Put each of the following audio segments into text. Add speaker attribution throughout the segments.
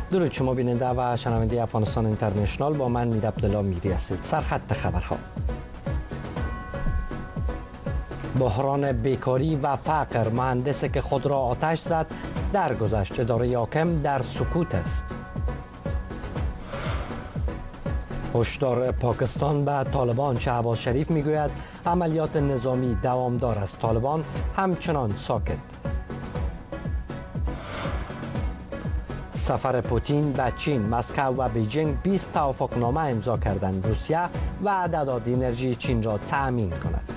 Speaker 1: درود شما بیننده و شنونده افغانستان اینترنشنال، با من میر عبدالله میری هستید. سرخط خبرها: بحران بیکاری و فقر، مهندسی که خود را آتش زد درگذشت. اداره حاکم در سکوت است. هشدار پاکستان به طالبان. شهباز شریف میگوید عملیات نظامی دوامدار است. طالبان همچنان ساکت. سفر پوتین به چین. مسکو و بیجینگ 20 توافقنامه امضا کردند. روسیه وعده داد انرژی چین را تأمین کند.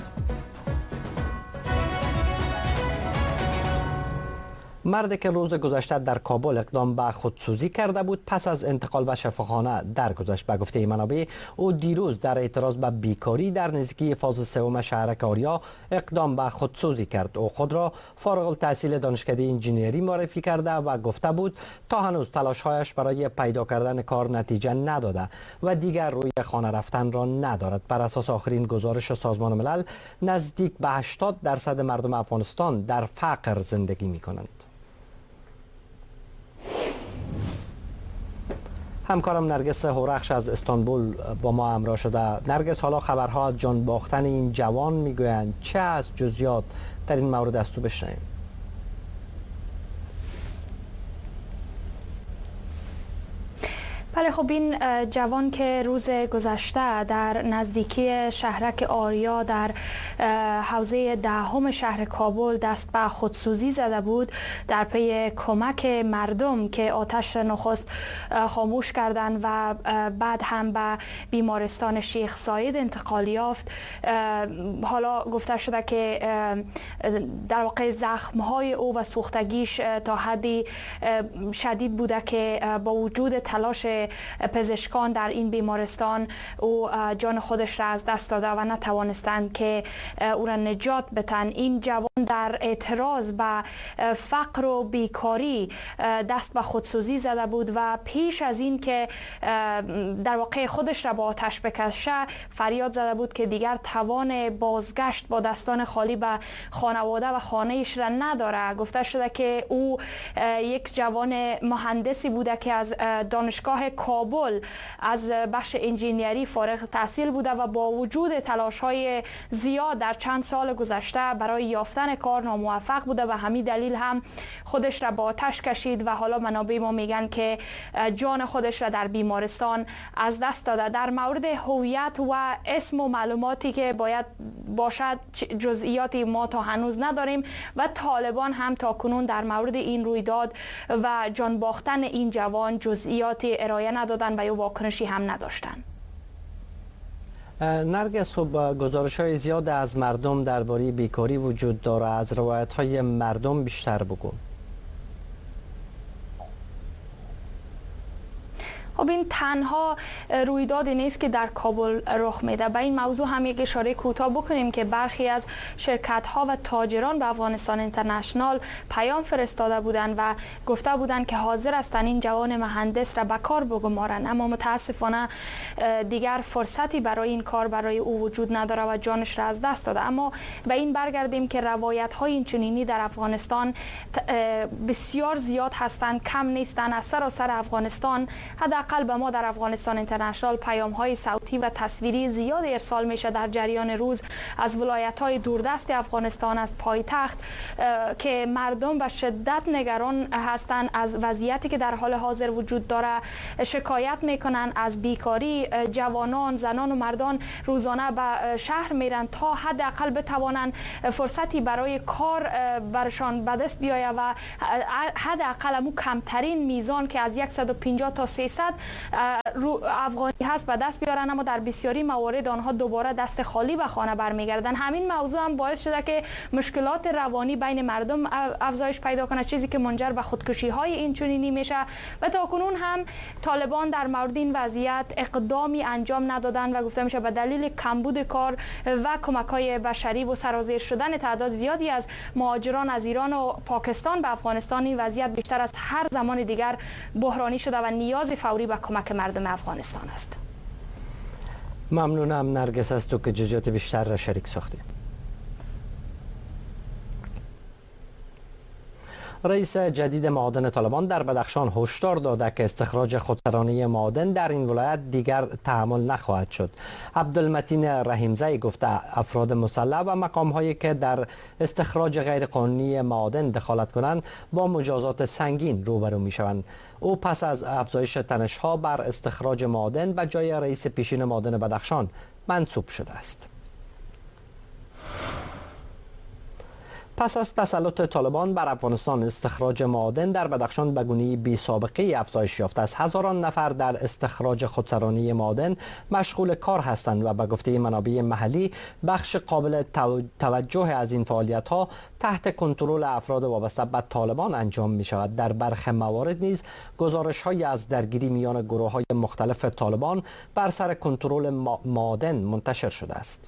Speaker 1: مردی که روز گذشته در کابل اقدام به خودسوزی کرده بود پس از انتقال به شفاخانه درگذشت. به گفته منابع او دیروز در اعتراض به بیکاری در نزدیکی فاز سوم شهرک آریا اقدام به خودسوزی کرد. او خود را فارغ التحصیل دانشکده انجینیری معرفی کرده و گفته بود تا هنوز تلاش‌هایش برای پیدا کردن کار نتیجه نداده و دیگر روی خانه رفتن را ندارد. بر اساس آخرین گزارش سازمان ملل نزدیک به 80% مردم افغانستان در فقر زندگی می‌کنند. همکارم نرگس هورخش از استانبول با ما همراه شده. نرگس، حالا خبرها از جان باختن این جوان میگویند، چه از جزئیات در این مورد از تو بشنویم؟
Speaker 2: بله، خب این جوان که روز گذشته در نزدیکی شهرک آریا در حوزه دهم شهر کابل دست به خودسوزی زده بود در پی کمک مردم که آتش را نخست خاموش کردند و بعد هم به بیمارستان شیخ زاید انتقال یافت. حالا گفته شده که در واقع زخم‌های او و سوختگیش تا حدی شدید بوده که با وجود تلاش پزشکان در این بیمارستان او جان خودش را از دست داده و نتوانستند که او را نجات بدن. این جوان در اعتراض به فقر و بیکاری دست به خودسوزی زده بود و پیش از این که در واقع خودش را با آتش بکشه فریاد زده بود که دیگر توان بازگشت با دستان خالی به خانواده و خانه ایش را نداره. گفته شده که او یک جوان مهندسی بوده که از دانشگاه کابل از بخش انجینیری فارغ التحصیل بوده و با وجود تلاش‌های زیاد در چند سال گذشته برای یافتن کار ناموفق بوده و همین دلیل هم خودش را با آتش کشید و حالا منابع ما میگن که جان خودش را در بیمارستان از دست داده. در مورد هویت و اسم و معلوماتی که باید باشد جزئیاتی ما تا هنوز نداریم و طالبان هم تا کنون در مورد این رویداد و جان باختن این جوان جزئیاتی ارائه ندادن و یا واکنشی هم نداشتن.
Speaker 1: نرگس، خب گزارش‌های زیاد از مردم درباره بیکاری وجود داره. از روایت‌های مردم بیشتر بگو.
Speaker 2: خب این تنها رویدادی نیست که در کابل رخ میده. به این موضوع هم یک اشاره کوتاه بکنیم که برخی از شرکت‌ها و تاجران به افغانستان اینترنشنال پیام فرستاده بودند و گفته بودند که حاضر هستند این جوان مهندس را به کار بگمارند، اما متاسفانه دیگر فرصتی برای این کار برای او وجود نداره و جانش را از دست داده. اما به این برگردیم که روایت‌های اینچنینی در افغانستان بسیار زیاد هستند، کم نیستند. از سراسر افغانستان حداقل به ما در افغانستان اینترنشنال پیام‌های صوتی و تصویری زیاد ارسال میشه در جریان روز از ولایت‌های دوردست افغانستان، از پایتخت، که مردم به شدت نگران هستند از وضعیتی که در حال حاضر وجود داره. شکایت میکنن از بیکاری. جوانان، زنان و مردان روزانه به شهر میرن تا حداقل بتوانند فرصتی برای کار برشان به دست بیاید و حداقل مو کمترین میزان که از 150 تا 300 افغانی هست به دست بیارن، اما در بسیاری موارد آنها دوباره دست خالی به خانه برمیگردن. همین موضوع هم باعث شده که مشکلات روانی بین مردم افزایش پیدا کنه، چیزی که منجر به خودکشی های اینچنینی میشه و تا کنون هم طالبان در مورد این وضعیت اقدامی انجام ندادن و گفته میشه به دلیل کمبود کار و کمک های بشری و سرازیر شدن تعداد زیادی از مهاجران از ایران و پاکستان به افغانستان این وضعیت بیشتر از هر زمان دیگر بحرانی شده و نیاز فوری به کمک مردم افغانستان است.
Speaker 1: ممنونم نرگس از تو که جزئیات بیشتر را شریک ساختی. رئیس جدید معادن طالبان در بدخشان هشدار داده که استخراج خودسرانه معادن در این ولایت دیگر تحمل نخواهد شد. عبدالمتین رحیمزی گفته افراد مسلح و مقام‌هایی که در استخراج غیرقانونی معادن دخالت کنند با مجازات سنگین روبرو می‌شوند. او پس از افزایش تنش‌ها بر استخراج معادن به جای رئیس پیشین معادن بدخشان منصوب شده است. پس از تسلط طالبان بر افغانستان، استخراج معادن در بدخشان به گونه‌ای بی سابقه افزایش یافته است. هزاران نفر در استخراج خودسرانه معادن مشغول کار هستند و به گفته منابع محلی بخش قابل توجه از این فعالیت‌ها تحت کنترل افراد وابسته به طالبان انجام می‌شود. در برخی موارد نیز گزارش‌هایی از درگیری میان گروه‌های مختلف طالبان بر سر کنترل معادن منتشر شده است.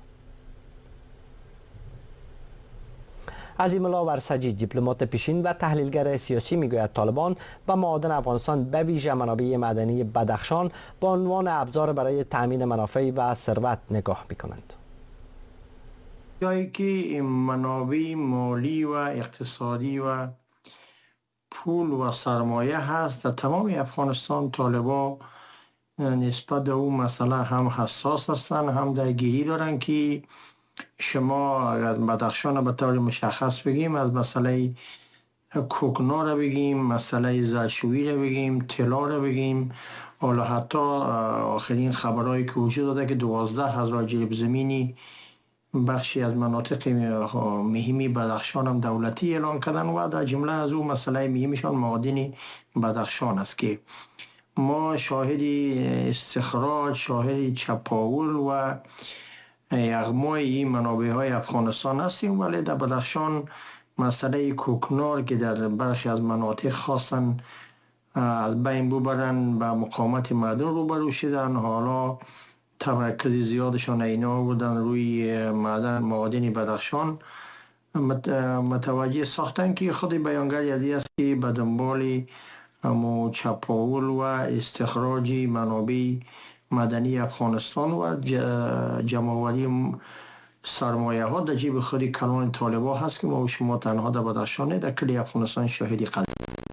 Speaker 1: عظیم الله ورسجی، دیپلمات پیشین و تحلیلگر سیاسی، میگوید طالبان به معادن افغانستان به ویژه منابع معدنی بدخشان با عنوان ابزار برای تأمین منافع و ثروت نگاه می‌کنند.
Speaker 3: جایی که منابع مالی و اقتصادی و پول و سرمایه هست، در تمام افغانستان طالبان نسبت به اون مسئله هم حساس هستند، هم درگیری دارن که شما اگر بدخشان به طور مشخص بگیم، از مسئله کوکنار را بگیم، مسئله زرشویی را بگیم، طلا را بگیم، حالا حتی آخرین خبرهایی که وجود داده که 12,000 جریب زمینی بخشی از مناطق مهمی بدخشان هم دولتی اعلان کردن و در جمله از اون مسئله مهمشان معادن بدخشان است که ما شاهد استخراج، شاهد چپاول و اغمای این منابع های افغانستان هستیم، ولی در بدخشان مسئله کوکنار که در برخی از مناطق خواستن از بین ببرن به مقاومت معدن روبرو شدن. حالا تمرکز زیادشان اینا بودن روی معادن بدخشان، متوجه ساختن که خود بیانگر یزی است که به دنبال چپاول و استخراج منابع مدنی افغانستان و جمع‌آوری سرمایه ها در جیب خود کلان طالبان هست که ما و شما تنها در بدخشان در کل افغانستان شاهدی قدر.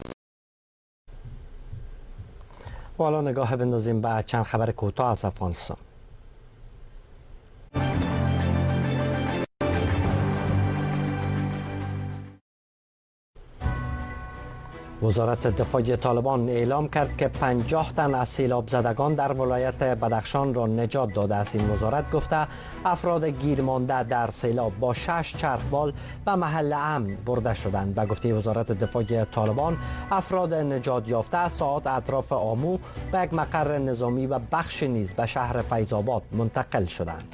Speaker 1: و حالا نگاه بندازیم به چند خبر کوتاه از افغانستان. وزارت دفاع طالبان اعلام کرد که 50 تن از سیلاب زدگان در ولایت بدخشان را نجات داده است. این وزارت گفته افراد گیرمانده در سیلاب با 6 چرخبال به محل امن برده شدند. به گفته وزارت دفاع طالبان، افراد نجات یافته ساعات اطراف آمو به یک مقر نظامی و بخش نیز به شهر فیض‌آباد منتقل شدند.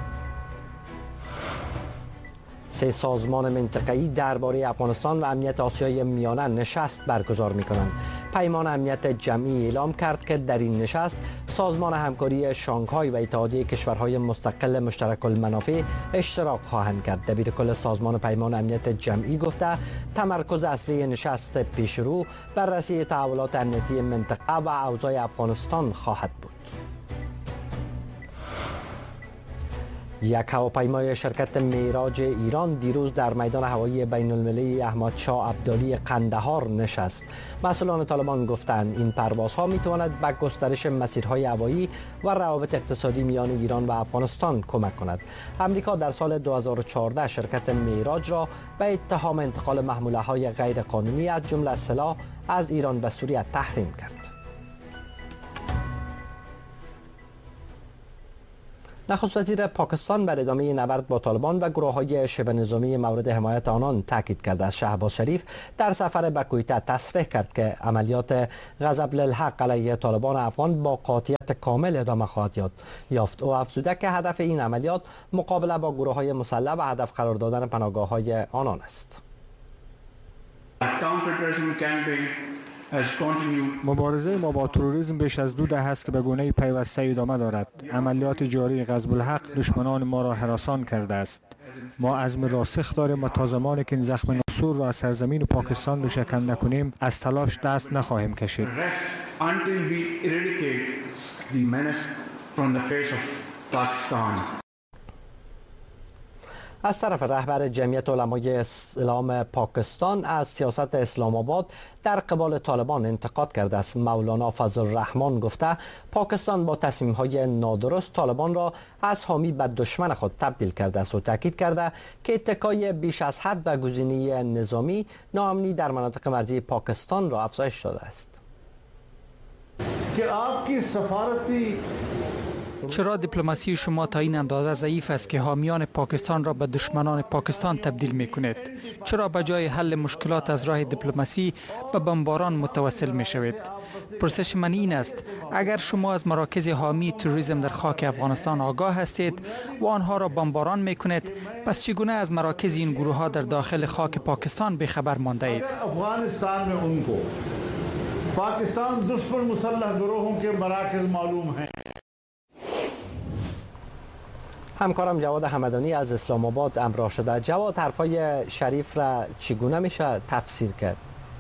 Speaker 1: 3 سازمان منطقه‌ای درباره افغانستان و امنیت آسیای میانه نشست برگزار می‌کنند. پیمان امنیت جمعی اعلام کرد که در این نشست سازمان همکاری شانگهای و اتحادیه کشورهای مستقل مشترک المنافع اشتراک خواهند کرد. دبیرکل سازمان پیمان امنیت جمعی گفته تمرکز اصلی نشست پیشرو بررسی تحولات امنیتی منطقه و اوضاع افغانستان خواهد بود. یک هواپیمای شرکت معراج ایران دیروز در میدان هوایی بین المللی احمد شاه ابدالی قندهار نشست. مسئولان طالبان گفتند این پروازها میتواند به گسترش مسیرهای هوایی و روابط اقتصادی میان ایران و افغانستان کمک کند. امریکا در سال 2014 شرکت معراج را به اتهام انتقال محموله‌های غیر قانونی از جمله سلاح از ایران به سوریه تحریم کرد. نخست وزیر پاکستان بر ادامه نبرد با طالبان و گروه‌های شبه نظامی مورد حمایت آنان تاکید کرده است. شهباز شریف در سفر به کویته تصریح کرد که عملیات غضب للحق علیه طالبان افغان با قاطعیت کامل ادامه خواهد یافت. او افزوده که هدف این عملیات مقابله با گروه‌های مسلح و هدف قرار دادن پناهگاه‌های آنان است.
Speaker 4: مبارزه ما با تروریسم بیش از 2 دهه است که به گونه پیوسته ادامه دارد. عملیات جاری غضب الحق دشمنان ما را هراسان کرده است. ما عزم راسخ داریم و تا زمانی که این زخم ناسور را از سرزمین پاکستان روشن نکنیم از تلاش دست نخواهیم کشید.
Speaker 1: از طرف رهبر جمعیت علمای اسلام پاکستان از سیاست اسلام آباد در قبال طالبان انتقاد کرده است. مولانا فضل الرحمن گفته پاکستان با تصمیم‌های نادرست طالبان را از حامی به دشمن خود تبدیل کرده است و تاکید کرده که اتکای بیش از حد به گزینه نظامی ناامنی در مناطق مرزی پاکستان را افزایش داده است.
Speaker 5: چرا دیپلماسی شما تا این اندازه ضعیف است که حامیان پاکستان را به دشمنان پاکستان تبدیل می کنید؟ چرا به جای حل مشکلات از راه دیپلماسی به بمباران متوسل می شوید؟ پرسش من این است: اگر شما از مراکز حامی تروریسم در خاک افغانستان آگاه هستید و آنها را بمباران می کنید، پس چگونه از مراکز این گروه ها در داخل خاک پاکستان بی‌خبر مانده اید؟
Speaker 6: افغانستان में उनको पाकिस्तान दुश्मन मुसल्लह गिरोहों के मराकज़ मालूम हैं.
Speaker 1: همکارم جواد همدانی از اسلام آباد همراه شده. جواد، حرفای شریف را چگونه میشه تفسیر کرد؟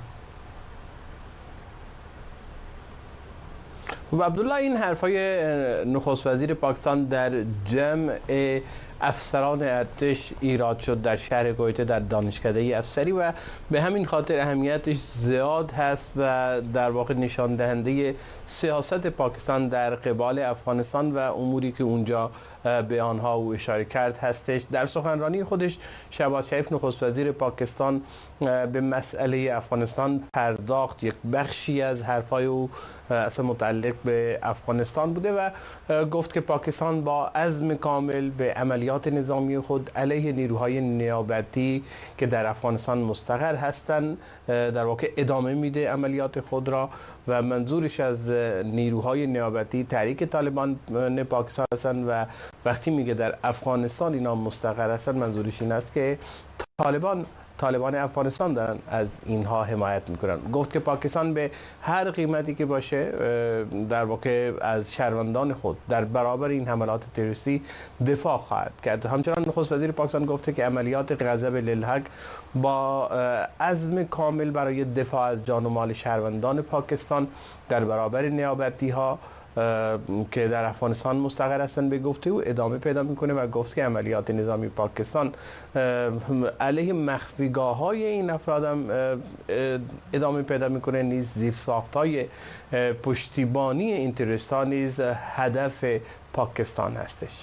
Speaker 7: و عبدالله، این حرفای نخست وزیر پاکستان در جمع افسران ارتش ایراد شد در شهر کویت در دانشکده افسری و به همین خاطر اهمیتش زیاد هست و در واقع نشان دهنده سیاست پاکستان در قبال افغانستان و اموری که اونجا به آنها او اشاره کرد هستش. در سخنرانی خودش شهباز شریف نخست وزیر پاکستان به مسئله افغانستان پرداخت. یک بخشی از حرفای او اصلا متعلق به افغانستان بوده و گفت که پاکستان با عزم کامل به عملیات نظامی خود علیه نیروهای نیابتی که در افغانستان مستقر هستند در واقع ادامه میده عملیات خود را و منظورش از نیروهای نیابتی تحریک طالبان پاکستان هستند و وقتی میگه در افغانستان اینا مستقر هستند منظورش این است که طالبان افغانستان دارن از اینها حمایت میکنن. گفت که پاکستان به هر قیمتی که باشه در واقع از شهروندان خود در برابر این حملات تروریستی دفاع خواهد کرد. همچنان نخست وزیر پاکستان گفته که عملیات غضب للحق با عزم کامل برای دفاع از جان و مال شهروندان پاکستان در برابر نیابتی ها که در افغانستان مستقر هستند به گفته او ادامه پیدا میکنه و گفت که عملیات نظامی پاکستان علیه مخفیگاه‌های این افراد هم ادامه پیدا میکنه. نیز زیرساخت‌های پشتیبانی این تروریست‌ها نیز هدف پاکستان هستش.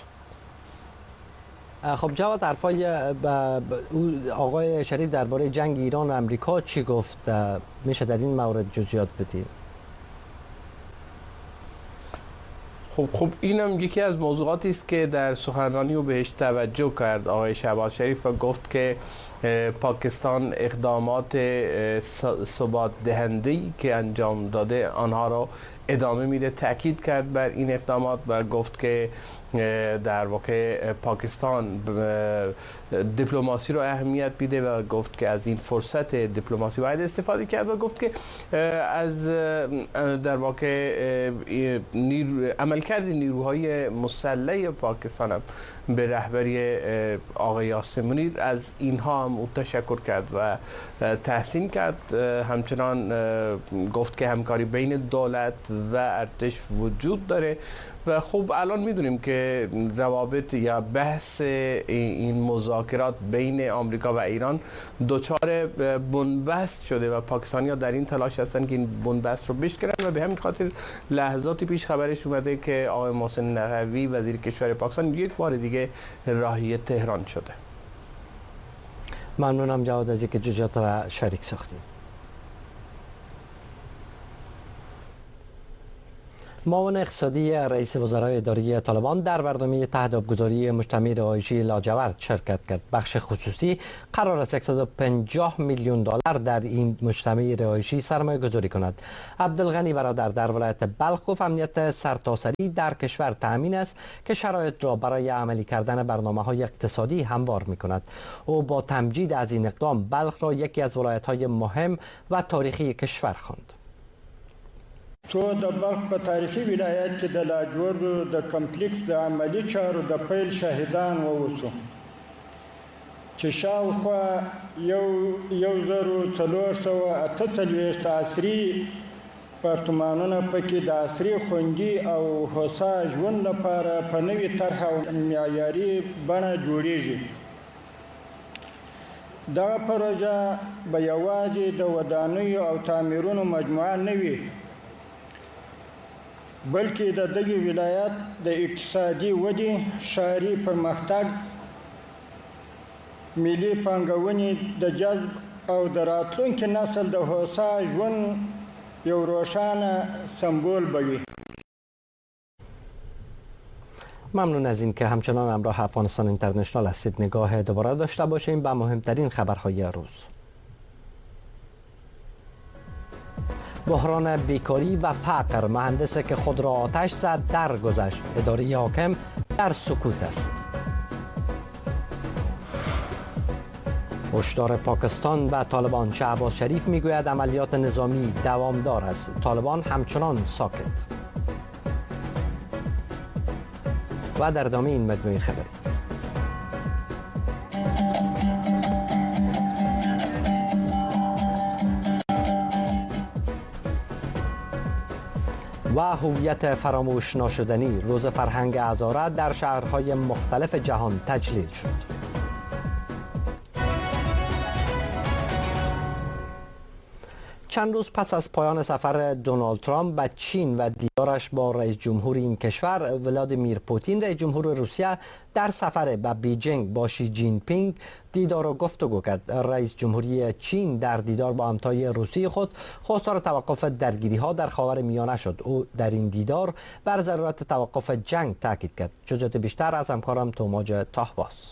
Speaker 1: خب جواد، حرفای آقای شریف درباره جنگ ایران و امریکا چی گفت؟ میشه در این مورد جزئیات بدید؟
Speaker 7: خب اینم یکی از موضوعاتی است که در سخنرانی او بهش توجه کرد آقای شهباز شریف و گفت که پاکستان اقدامات ثبات دهنده‌ای که انجام داده آنها را ادامه میده. تاکید کرد بر این اقدامات و گفت که در واقع پاکستان دیپلماسی رو اهمیت میده و گفت که از این فرصت دیپلماسی باید استفاده کرد و گفت که از در واقع عملکرد نیروهای مسلح پاکستان هم به رهبری آقای یاسر منیر از اینها هم او تشکر کرد و تحسین کرد. همچنان گفت که همکاری بین دولت و ارتش وجود داره و خب الان میدونیم که روابط یا بحث این مذاکرات بین آمریکا و ایران دچار بنبست شده و پاکستانی‌ها در این تلاش هستند که این بنبست رو بشکنن و به همین خاطر لحظاتی پیش خبرش اومده که آقای محسن نقوی وزیر کشور پاکستان یک بار دیگه راهی تهران شده.
Speaker 1: ممنونم جواد از اینکه جزئیات را شریک ساختید. معاون اقتصادی رئیس وزرای اداری طالبان در برنامه تهدیدگذاری مجتمع رهایشی لاجورد شرکت کرد. بخش خصوصی قرار است 150 میلیون دلار در این مجتمع رهایشی سرمایه گذاری کند. عبدالغنی برادر در ولایت بلخ گفت امنیت سرتاسری در کشور تامین است که شرایط را برای عملی کردن برنامه‌های اقتصادی هموار می‌کند. او با تمجید از این اقدام بلخ را یکی از ولایت‌های مهم و تاریخی کشور خواند.
Speaker 8: تو د بلخ په تاریخي ولایت کې د لاجوردو د کمپلیکس د عملی چارو د پیل شاهدان ووسو چې شاوخوا 1448 عصري پارتمانونه پکې د عصري خوندي او هوسا ژوند لپاره په نوې طرح او معیاري بڼه جوړیږي. دغه پروژه به یوازې د ودانیو او تعمیرونو مجموعه نه وي بلکې د دغه ولایت د اقتصادي ودې، ښاري پرمختګ، ملي پانګونې د جذب او د راتلونکي نسل د هوسا ژوند یو روښانه سمبول به وي.
Speaker 1: ممنون از این که همچنان همراه افغانستان اینترنشنال هستید. نگاه دوباره داشته باشیم به مهمترین خبرهای روز. بحران بیکاری و فقر، مهندسی که خود را آتش زد درگذشت. اداره حاکم در سکوت است. هشدار پاکستان به طالبان، شهباز شریف میگوید عملیات نظامی دوامدار است. طالبان همچنان ساکت. و در ادامه این مجموعه خبری و هویت فراموش ناشدنی، روز فرهنگ هزاره در شهرهای مختلف جهان تجلیل شد. چند روز پس از پایان سفر دونالد ترامپ به چین و دیدارش با رئیس جمهور این کشور ولادیمیر پوتین، رئیس جمهور روسیه در سفر به بیجینگ با شی جین پینگ دیدار و گفتگو کرد. رئیس جمهوری چین در دیدار با همتای روسی خود خواستار توقف درگیری‌ها در خاورمیانه شد. او در این دیدار بر ضرورت توقف جنگ تاکید کرد. جزئیات بیشتر از همکارم توماج تاهباس.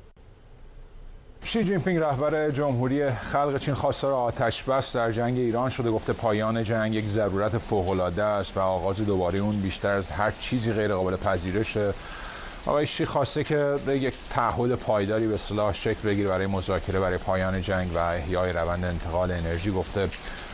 Speaker 9: شی جین پینگ رهبر جمهوری خلق چین خواستار آتش بس در جنگ ایران شده. گفته پایان جنگ یک ضرورت فوق‌العاده است و آغاز دوباره اون بیشتر از هر چیزی غیر قابل پذیرشه. آقای شی خواسته که یک تعهد پایداری به اصطلاح شکل بگیره برای مذاکره برای پایان جنگ و احیای روند انتقال انرژی. گفته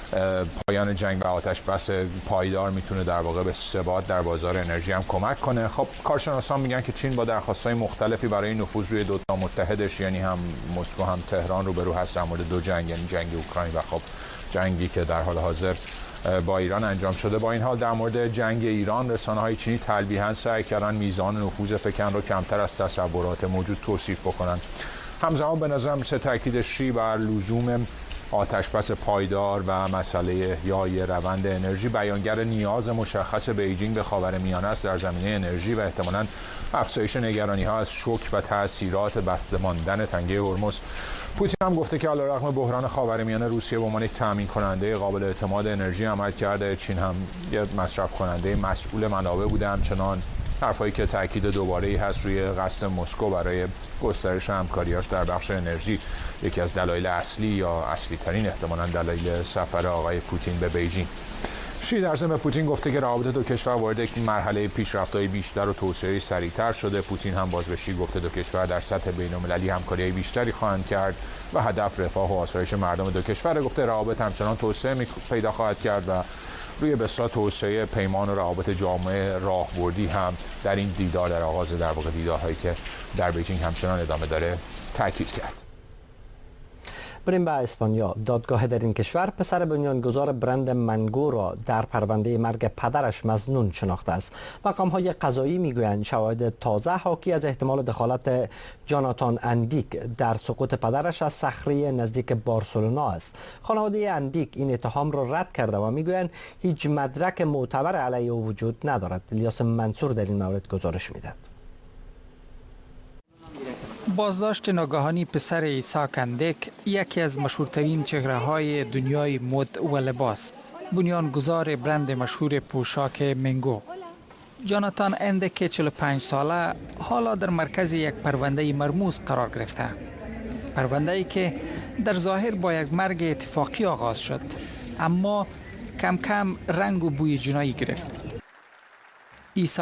Speaker 9: پایان جنگ و آتش بس پایدار میتونه در واقع به ثبات در بازار انرژی هم کمک کنه. خب کارشناسان میگن که چین با درخواست‌های مختلفی برای نفوذ روی دو تا متحدش، یعنی هم مسکو هم تهران، روبرو هست در مورد دو جنگ، یعنی جنگ اوکراین و خب جنگی که در حال حاضر با ایران انجام شده. با این حال در مورد جنگ ایران رسانه‌های چینی تلویحاً سعی کردن میزان نفوذ پکن رو کمتر از تصورات موجود توصیف بکنن. همزمان به نظر میسه تاکید شی بر لزوم آتشبس پایدار و مسئله احیای روند انرژی بیانگر نیاز مشخص بیجینگ به خاورمیانه است در زمینه انرژی و احتمالاً افزایش نگرانی‌ها از شوک و تأثیرات بسته ماندن تنگه هرمز. پوتین هم گفته که علیرغم بحران خاورمیانه روسیه به عنوان یک تامین کننده قابل اعتماد انرژی عمل کرده. چین هم یک مصرف کننده مسئول منابع بوده. همچنان حرفایی که تاکید دوباره‌ای هست روی قصد مسکو برای گسترش همکاریاش در بخش انرژی، یکی از دلایل اصلی یا اصلی ترین احتمالاً دلایل سفر آقای پوتین به بیجینگ. شی در ضمن پوتین گفته که روابط دو کشور وارد یک مرحله پیشرفت‌های بیشتر و توسعه سریعتر شده. پوتین هم باز به شی گفته دو کشور در سطح بین‌المللی همکاری بیشتری خواهند کرد و هدف رفاه و آسایش مردم دو کشور. گفته روابط همچنان توسعه پیدا خواهد کرد و روی به اصطلاح توسعه پیمان و روابط جامعه راهبردی هم در این دیدار، در آغاز در واقع دیدارهایی که در بیجینگ همچنان ادامه داره، تاکید کرد.
Speaker 1: بریم به اسپانیا. دادگاه در این کشور پسر بنیانگذار برند منگو را در پرونده مرگ پدرش مظنون شناخته است. مقام‌های قضایی میگویند شواهد تازه حاکی از احتمال دخالت جاناتان اندیک در سقوط پدرش از صخره نزدیک بارسلونا است. خانواده اندیک این اتهام را رد کرده و میگویند هیچ مدرک معتبر علیه او وجود ندارد. الیاس منصور در این مورد گزارش میدهد.
Speaker 5: بازداشت ناگهانی پسر ایساک اندیک، یکی از مشهورترین چهره‌های دنیای مد و لباس، بنیانگذار برند مشهور پوشاک منگو. جاناتان اندیک 45 ساله حالا در مرکز یک پرونده مرموز قرار گرفته. پرونده‌ای که در ظاهر با یک مرگ اتفاقی آغاز شد، اما کم کم رنگ و بوی جنایی گرفت. ایساک